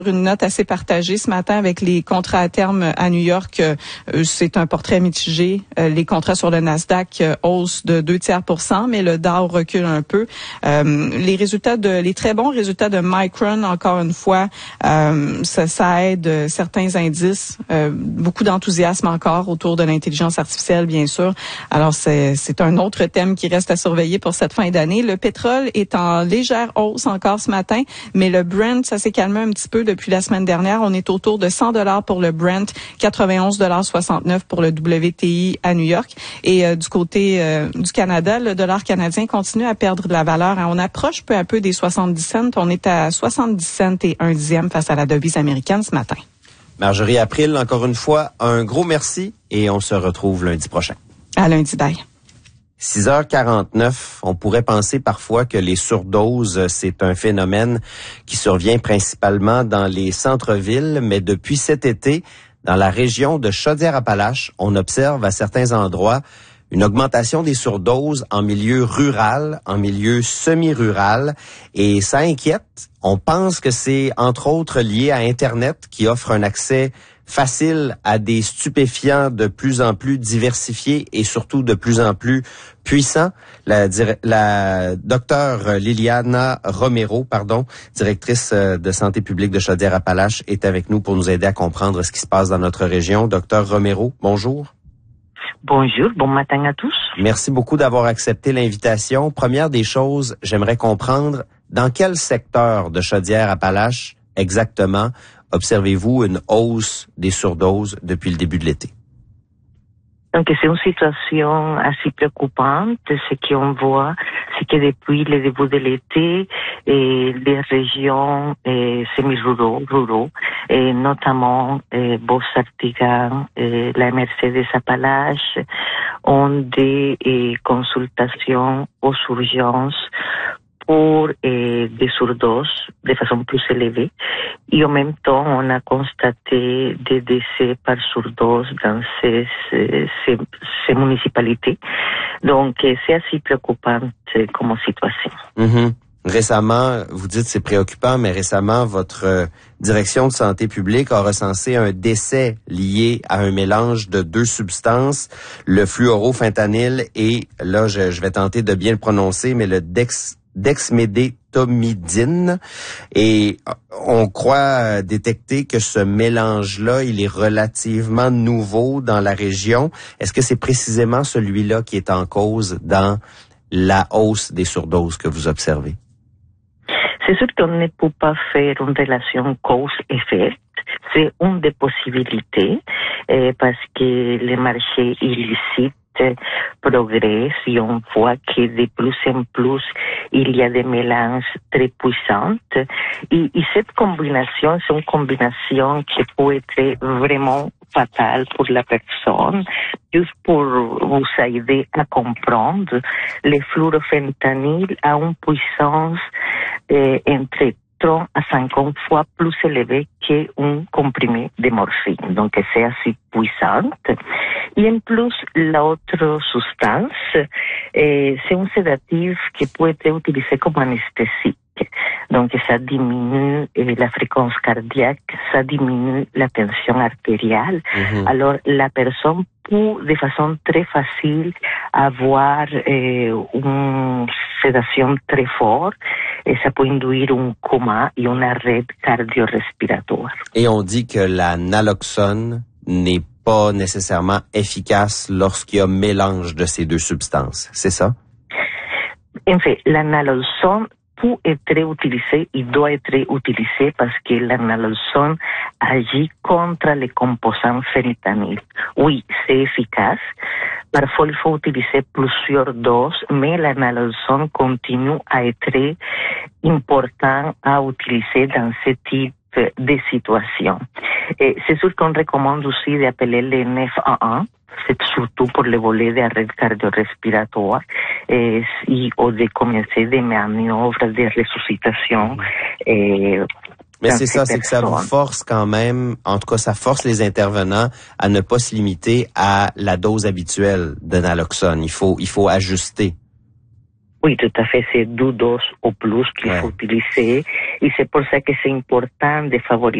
Une note assez partagée ce matin avec les contrats à terme à New York. C'est un portrait mitigé. Les contrats sur le Nasdaq haussent de 0,2%, mais le Dow recule un peu. Les très bons résultats de Micron, encore une fois, ça aide certains indices. Beaucoup d'enthousiasme encore autour de l'intelligence artificielle, bien sûr. Alors, c'est un autre thème qui reste à surveiller pour cette fin d'année. Le pétrole est en légère hausse encore ce matin, mais le Brent, ça s'est calmé un petit peu depuis la semaine dernière. On est autour de $100 pour le Brent, 91,69 pour le WTI à New York. Et du côté du Canada, le dollar canadien continue à perdre de la valeur. On approche peu à peu des 70 cents. On est à 70 cents et 1 dixième face à la devise américaine ce matin. Marjorie April, encore une fois, un gros merci et on se retrouve lundi prochain. À lundi, bye. 6h49, on pourrait penser parfois que les surdoses, c'est un phénomène qui survient principalement dans les centres-villes, mais depuis cet été, dans la région de Chaudière-Appalaches, on observe à certains endroits une augmentation des surdoses en milieu rural, en milieu semi-rural, et ça inquiète. On pense que c'est entre autres lié à Internet qui offre un accès facile à des stupéfiants de plus en plus diversifiés et surtout de plus en plus puissants. La docteure Liliana Romero, directrice de santé publique de Chaudière-Appalaches, est avec nous pour nous aider à comprendre ce qui se passe dans notre région. Docteur Romero, bonjour. Bonjour, bon matin à tous. Merci beaucoup d'avoir accepté l'invitation. Première des choses, j'aimerais comprendre dans quel secteur de Chaudière-Appalaches exactement observez-vous une hausse des surdoses depuis le début de l'été? Donc, c'est une situation assez préoccupante. Ce qu'on voit, c'est que depuis le début de l'été, les régions semi-ruraux, notamment Beauce-Artigan, la MRC des Appalaches, ont des consultations aux urgences pour des surdoses de façon plus élevée. Et en même temps, on a constaté des décès par surdose dans ces municipalités. Donc, c'est assez préoccupant comme situation. Mm-hmm. Récemment, vous dites c'est préoccupant, mais récemment, votre direction de santé publique a recensé un décès lié à un mélange de deux substances, le fluorofentanyl et, là, je vais tenter de bien le prononcer, mais le dexmédétomidine. Et on croit détecter que ce mélange-là, il est relativement nouveau dans la région. Est-ce que c'est précisément celui-là qui est en cause dans la hausse des surdoses que vous observez? C'est sûr qu'on ne peut pas faire une relation cause-effet. C'est une des possibilités parce que les marchés illicites progresse et on voit que de plus en plus il y a des mélanges très puissants et cette combinaison, c'est une combinaison qui peut être vraiment fatale pour la personne. Juste pour vous aider à comprendre, le fluorofentanyl a une puissance entre 30 à 50 fois plus élevée qu'un comprimé de morphine. Donc, c'est assez puissante. Et en plus, l'autre substance, c'est un sédatif qui peut être utilisé comme anesthésique. Donc, ça diminue la fréquence cardiaque, ça diminue la tension artérielle. Mm-hmm. Alors, la personne peut, de façon très facile, avoir une sédation très forte et ça peut induire un coma et un arrêt cardio-respiratoire. Et on dit que la naloxone n'est pas nécessairement efficace lorsqu'il y a mélange de ces deux substances. C'est ça? En fait, la naloxone peut être utilisée et doit être utilisée parce que la naloxone agit contre les composants fentanyl. Oui, c'est efficace. Parfois, il faut utiliser plusieurs doses, mais la naloxone continue à être important à utiliser dans ce type de situation. C'est sûr qu'on recommande aussi d'appeler le 911. C'est surtout pour le volet d'arrêt cardio-respiratoire ou de commencer des manœuvres de ressuscitation. Mais c'est ça, c'est que ça vous force quand même, en tout cas, ça force les intervenants à ne pas se limiter à la dose habituelle de naloxone. Il faut ajuster. Oui, tout à fait. C'est 2 doses au plus qu'il faut utiliser. Et c'est pour ça que c'est important de favoriser